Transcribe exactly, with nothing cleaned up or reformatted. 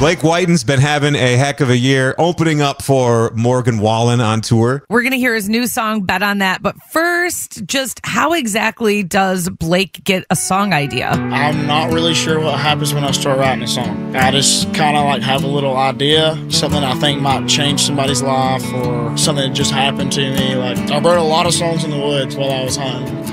Blake Whiten's been having a heck of a year, opening up for Morgan Wallen on tour. We're going to hear his new song, Bet on That. But first, just how exactly does Blake get a song idea? I'm not really sure what happens when I start writing a song. I just kind of like have a little idea, something I think might change somebody's life or something that just happened to me. Like I wrote a lot of songs in the woods while I was hunting.